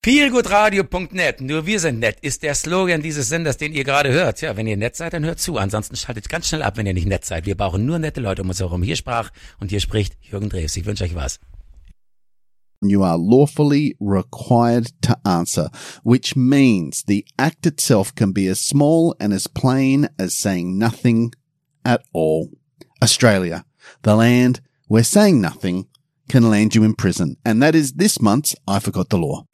Feelgoodradio.net, nur wir sind nett, ist der Slogan dieses Senders, den ihr gerade hört. Ja, wenn ihr nett seid, dann hört zu. Ansonsten schaltet ganz schnell ab, wenn ihr nicht nett seid. Wir brauchen nur nette Leute um uns herum. Hier sprach und hier spricht Jürgen Drews. Ich wünsche euch was. You are lawfully required to answer, which means the act itself can be as small and as plain as saying nothing at all. Australia, the land where saying nothing can land you in prison. And that is this month's I Forgot the Law.